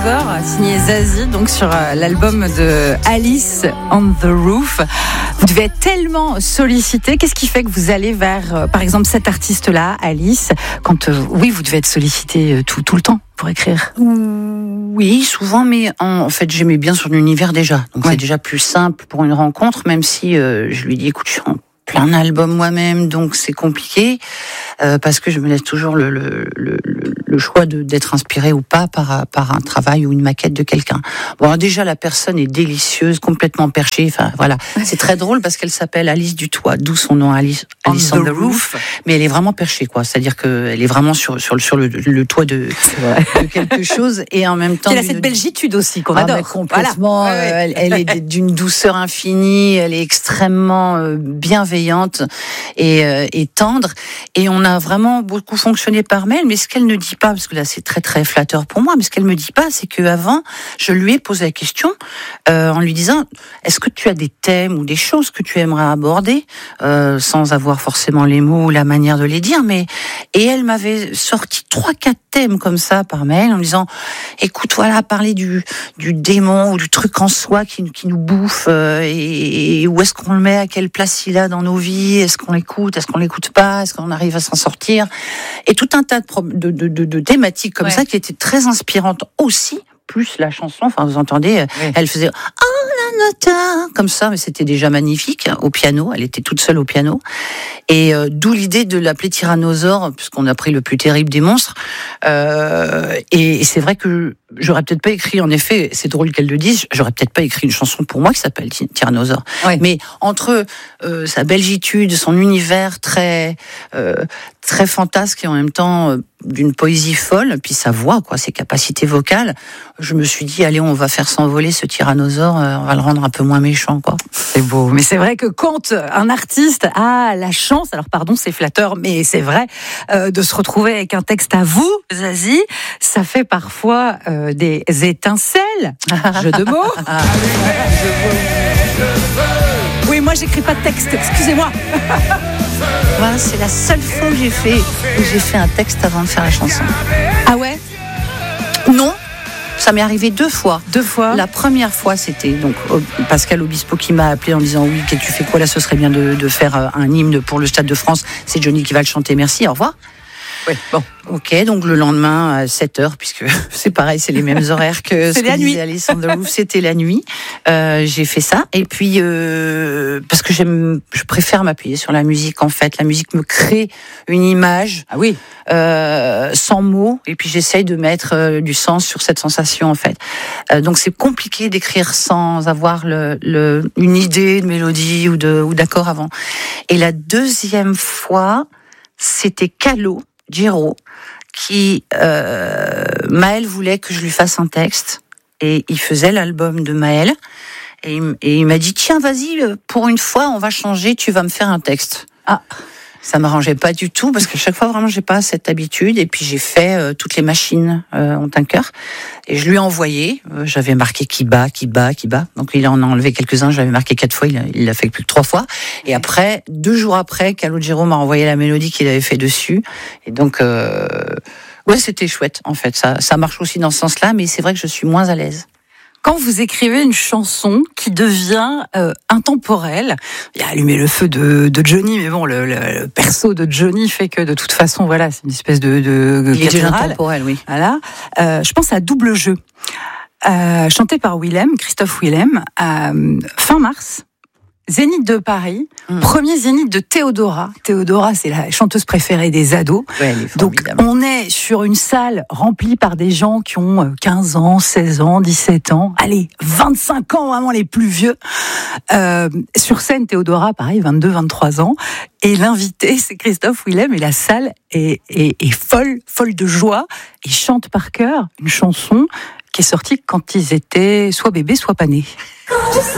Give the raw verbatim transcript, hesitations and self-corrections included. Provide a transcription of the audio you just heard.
Tyrannosaure, signé Zazie, donc sur l'album de Alice on the Roof. Vous devez être tellement sollicité. Qu'est-ce qui fait que vous allez vers, par exemple, cet artiste-là, Alice, quand, euh, oui, vous devez être sollicité tout, tout le temps pour écrire? Oui, souvent, mais en, en fait, j'aimais bien son univers déjà. Donc, ouais. C'est déjà plus simple pour une rencontre, même si euh, je lui dis, écoute, je suis en plein album moi-même, donc c'est compliqué, euh, parce que je me laisse toujours le, le, le, le choix de, d'être inspiré ou pas par, par un travail ou une maquette de quelqu'un. Bon, alors déjà, la personne est délicieuse, complètement perchée, enfin, voilà. C'est très drôle parce qu'elle s'appelle Alice Dutoit, d'où son nom, Alice, Alice on, on the, the roof. roof. Mais elle est vraiment perchée, quoi. C'est-à-dire qu'elle est vraiment sur, sur, sur le, le toit de, de quelque chose, et en même temps... Elle a cette belgitude aussi, qu'on ah, adore. Complètement, voilà. euh, elle, elle est d'une douceur infinie, elle est extrêmement euh, bienveillante, et, euh, et tendre, et on a vraiment beaucoup fonctionné par mail. Mais ce qu'elle ne dit pas, parce que là c'est très très flatteur pour moi, mais ce qu'elle me dit pas, c'est que avant je lui ai posé la question euh, en lui disant, est-ce que tu as des thèmes ou des choses que tu aimerais aborder, euh, sans avoir forcément les mots ou la manière de les dire, mais et elle m'avait sorti trois quatre thèmes comme ça par mail en me disant, écoute, voilà, parler du du démon ou du truc en soi qui qui nous bouffe, euh, et, et où est-ce qu'on le met, à quelle place il a dans nos vies, est-ce qu'on l'écoute, est-ce qu'on l'écoute pas, est-ce qu'on arrive à s'en sortir, et tout un tas de, de, de, de, de thématiques comme ouais. ça qui étaient très inspirantes aussi, plus la chanson, enfin vous entendez, oui. Elle faisait oh la nota comme ça, mais c'était déjà magnifique au piano, elle était toute seule au piano, et euh, d'où l'idée de l'appeler Tyrannosaure, puisqu'on a pris le plus terrible des monstres, euh, et, et c'est vrai que j'aurais peut-être pas écrit, en effet, c'est drôle qu'elle le dise, j'aurais peut-être pas écrit une chanson pour moi qui s'appelle Tyrannosaure. Oui. Mais entre euh, sa belgitude, son univers très euh, très fantasque et en même temps euh, d'une poésie folle, puis sa voix, quoi, ses capacités vocales, je me suis dit, allez, on va faire s'envoler ce Tyrannosaure, euh, on va le rendre un peu moins méchant, quoi. C'est beau. Mais c'est vrai que quand un artiste a la chance, alors pardon, c'est flatteur, mais c'est vrai, euh, de se retrouver avec un texte à vous, Zazie, ça fait parfois euh, des étincelles. Jeu de mots. Oui, moi j'écris pas de texte, excusez-moi. Voilà, c'est la seule fois que j'ai fait, où j'ai fait un texte avant de faire la chanson. Ah ouais? Non. Ça m'est arrivé deux fois. Deux fois. La première fois, c'était donc Pascal Obispo qui m'a appelé en disant, oui, tu fais quoi là, ce serait bien de, de faire un hymne pour le Stade de France. C'est Johnny qui va le chanter, merci, au revoir. Oui, bon. Ok, donc le lendemain à sept heures, puisque c'est pareil, c'est les mêmes horaires que c'est ce la que nuit. disait Alice on the Roof, c'était la nuit. Euh, j'ai fait ça, et puis euh, parce que j'aime, je préfère m'appuyer sur la musique, en fait. La musique me crée une image, ah oui, euh, sans mots, et puis j'essaye de mettre euh, du sens sur cette sensation, en fait. Euh, donc c'est compliqué d'écrire sans avoir le, le, une idée de mélodie ou de ou d'accord avant. Et la deuxième fois, c'était Calo Giro, qui euh, Maël voulait que je lui fasse un texte, et il faisait l'album de Maël, et, et il m'a dit, tiens, vas-y, pour une fois on va changer, tu vas me faire un texte. Ah, ça m'arrangeait pas du tout, parce que chaque fois vraiment j'ai pas cette habitude, et puis j'ai fait euh, toutes les machines euh, ont un cœur, et je lui ai envoyé, euh, j'avais marqué qui bat, qui bat, qui bat, donc il en a enlevé quelques-uns, j'avais marqué quatre fois, il, a, il l'a fait plus que trois fois, et après, deux jours après, Calogero m'a envoyé la mélodie qu'il avait fait dessus, et donc euh, ouais, c'était chouette, en fait, ça, ça marche aussi dans ce sens-là, mais c'est vrai que je suis moins à l'aise. Quand vous écrivez une chanson qui devient euh, intemporelle, il y a Allumer le feu de, de Johnny, mais bon, le, le, le perso de Johnny fait que de toute façon, voilà, c'est une espèce de, de il est déjà intemporel, oui. Voilà. Euh, je pense à Double Jeu, euh, chanté par Willem, Christophe Willem, euh, fin mars. Zénith de Paris, mmh. premier Zénith de Théodora. Théodora, c'est la chanteuse préférée des ados. Ouais, elle est donc, on est sur une salle remplie par des gens qui ont quinze ans, seize ans, dix-sept ans. Allez, vingt-cinq ans, vraiment les plus vieux. Euh, sur scène, Théodora, pareil, vingt-deux, vingt-trois ans. Et l'invité, c'est Christophe Willem, et la salle est, est, est folle, folle de joie. Ils chantent par cœur une chanson qui est sortie quand ils étaient soit bébés, soit pas nés.